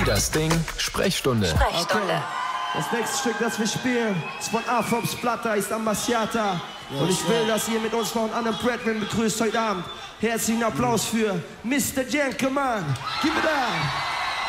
Das Ding Sprechstunde. Okay. Das nächste Stück, das wir spielen, ist von Afrops Platter, ist Ambasciata. Und ich will, dass ihr mit uns noch einen anderen Bretman begrüßt heute Abend. Herzlichen Applaus für Mr. Gentleman. Gib it up.